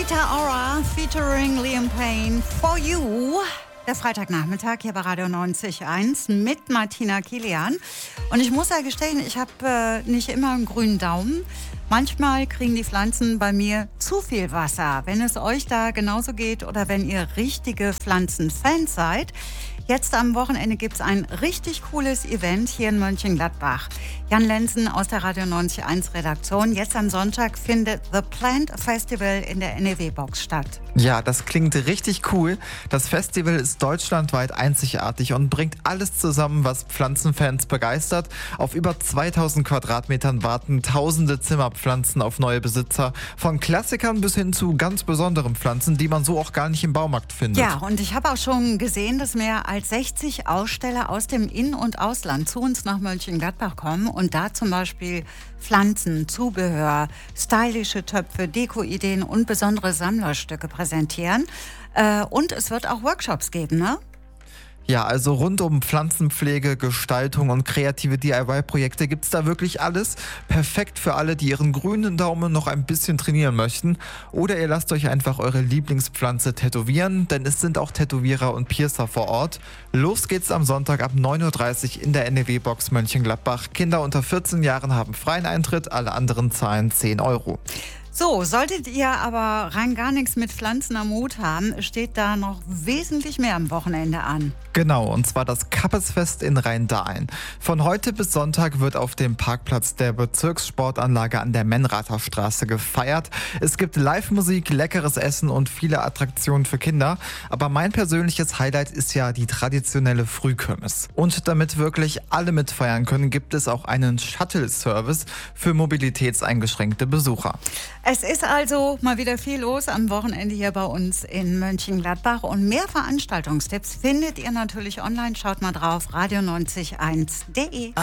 Rita Ora featuring Liam Payne, For You. Der Freitagnachmittag hier bei Radio 90.1 mit Martina Kilian. Und ich muss ja gestehen, ich habe nicht immer einen grünen Daumen. Manchmal kriegen die Pflanzen bei mir zu viel Wasser. Wenn es euch da genauso geht oder wenn ihr richtige Pflanzenfans seid. Jetzt am Wochenende gibt es ein richtig cooles Event hier in Mönchengladbach. Jan Lenzen aus der Radio 90.1 Redaktion. Jetzt am Sonntag findet The Plant Festival in der NRW-Box statt. Ja, das klingt richtig cool. Das Festival ist deutschlandweit einzigartig und bringt alles zusammen, was Pflanzenfans begeistert. Auf über 2000 Quadratmetern warten tausende Zimmerpflanzen auf neue Besitzer. Von Klassikern bis hin zu ganz besonderen Pflanzen, die man so auch gar nicht im Baumarkt findet. Ja, und ich habe auch schon gesehen, dass mehr als 60 Aussteller aus dem In- und Ausland zu uns nach Mönchengladbach kommen und da zum Beispiel Pflanzen, Zubehör, stylische Töpfe, Dekoideen und besondere Sammlerstücke präsentieren. Und es wird auch Workshops geben, ne? Ja, also rund um Pflanzenpflege, Gestaltung und kreative DIY-Projekte gibt's da wirklich alles. Perfekt für alle, die ihren grünen Daumen noch ein bisschen trainieren möchten. Oder ihr lasst euch einfach eure Lieblingspflanze tätowieren, denn es sind auch Tätowierer und Piercer vor Ort. Los geht's am Sonntag ab 9.30 Uhr in der NRW-Box Mönchengladbach. Kinder unter 14 Jahren haben freien Eintritt, alle anderen zahlen 10 Euro. So, solltet ihr aber rein gar nichts mit Pflanzen am Hut haben, steht da noch wesentlich mehr am Wochenende an. Genau, und zwar das Kappesfest in Rheindahlen. Von heute bis Sonntag wird auf dem Parkplatz der Bezirkssportanlage an der Menrather Straße gefeiert. Es gibt Live-Musik, leckeres Essen und viele Attraktionen für Kinder. Aber mein persönliches Highlight ist ja die traditionelle Frühkirmes. Und damit wirklich alle mitfeiern können, gibt es auch einen Shuttle-Service für mobilitätseingeschränkte Besucher. Es ist also mal wieder viel los am Wochenende hier bei uns in Mönchengladbach. Und mehr Veranstaltungstipps findet ihr natürlich online. Schaut mal drauf, radio90.1.de.